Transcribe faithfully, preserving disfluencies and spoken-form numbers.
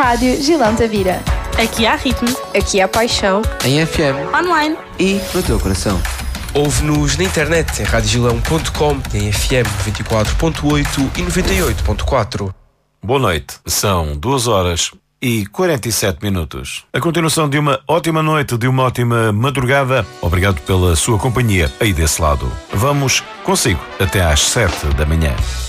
Rádio Gilão Tavira. Aqui há ritmo. Aqui há paixão. Em F M. Online. E no teu coração. Ouve-nos na internet em rádio gilão ponto com, em F M noventa e quatro ponto oito e noventa e oito ponto quatro. Boa noite. São duas horas e quarenta e sete minutos. A continuação de uma ótima noite, de uma ótima madrugada. Obrigado pela sua companhia aí desse lado. Vamos consigo até às sete da manhã.